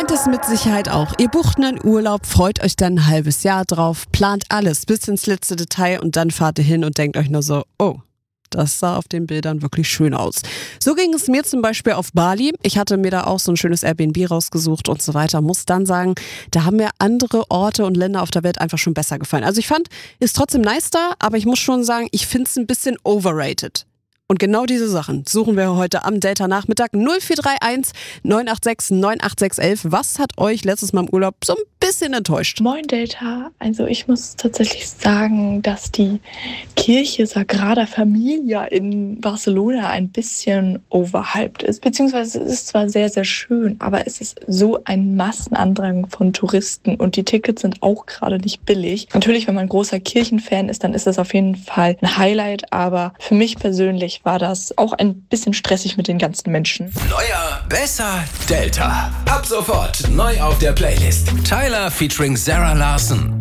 kennt es mit Sicherheit auch. Ihr bucht einen Urlaub, freut euch dann ein halbes Jahr drauf, plant alles bis ins letzte Detail und dann fahrt ihr hin und denkt euch nur so, oh, das sah auf den Bildern wirklich schön aus. So ging es mir zum Beispiel auf Bali. Ich hatte mir da auch so ein schönes Airbnb rausgesucht und so weiter. Muss dann sagen, da haben mir andere Orte und Länder auf der Welt einfach schon besser gefallen. Also ich fand, ist trotzdem nice da, aber ich muss schon sagen, ich finde es ein bisschen overrated. Und genau diese Sachen suchen wir heute am Delta-Nachmittag 0431 986 98611. Was hat euch letztes Mal im Urlaub so ein bisschen enttäuscht? Moin Delta, also ich muss tatsächlich sagen, dass die Kirche Sagrada Familia in Barcelona ein bisschen overhyped ist. Beziehungsweise es ist zwar sehr, sehr schön, aber es ist so ein Massenandrang von Touristen und die Tickets sind auch gerade nicht billig. Natürlich, wenn man großer Kirchenfan ist, dann ist das auf jeden Fall ein Highlight, aber für mich persönlich war das auch ein bisschen stressig mit den ganzen Menschen. Neuer, besser, Delta. Ab sofort neu auf der Playlist. Tyler featuring Sarah Larson.